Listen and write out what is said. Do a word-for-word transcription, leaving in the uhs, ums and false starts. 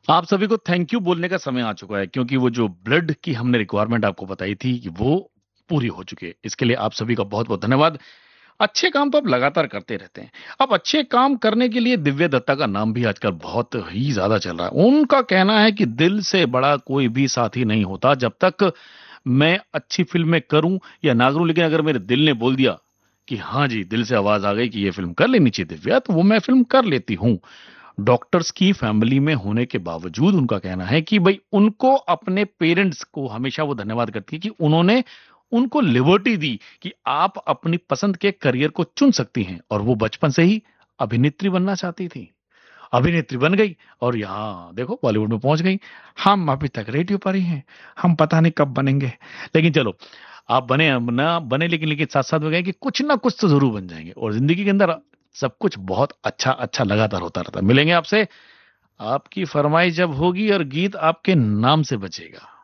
आप सभी को थैंक यू बोलने का समय आ चुका है, क्योंकि वो जो ब्लड की हमने रिक्वायरमेंट आपको बताई थी कि वो पूरी हो चुकी है। इसके लिए आप सभी का बहुत बहुत धन्यवाद। अच्छे काम तो आप लगातार करते रहते हैं। अब अच्छे काम करने के लिए दिव्या दत्ता का नाम भी आजकल बहुत ही ज्यादा चल रहा है। उनका कहना है कि दिल से बड़ा कोई भी साथी नहीं होता। जब तक मैं अच्छी फिल्में करूं या ना करूं, लेकिन अगर मेरे दिल ने बोल दिया कि हाँ जी, दिल से आवाज आ गई कि ये फिल्म कर लेनी चाहिए दिव्या, तो वो मैं फिल्म कर लेती हूँ। डॉक्टर्स की फैमिली में होने के बावजूद उनका कहना है कि भाई उनको अपने पेरेंट्स को हमेशा वो धन्यवाद करती है कि उन्होंने उनको लिबर्टी दी कि आप अपनी पसंद के करियर को चुन सकती हैं। और वो बचपन से ही अभिनेत्री बनना चाहती थी, अभिनेत्री बन गई और यहाँ देखो बॉलीवुड में पहुंच गई। हम अभी तक रेडियो पर ही हैं, हम पता नहीं कब बनेंगे। लेकिन चलो, आप बने ना बने, लेकिन लेकिन साथ साथ में गए कि कुछ ना कुछ तो जरूर बन जाएंगे। और जिंदगी के अंदर सब कुछ बहुत अच्छा अच्छा लगातार होता रहता है। मिलेंगे आपसे, आपकी फरमाइश जब होगी और गीत आपके नाम से बचेगा।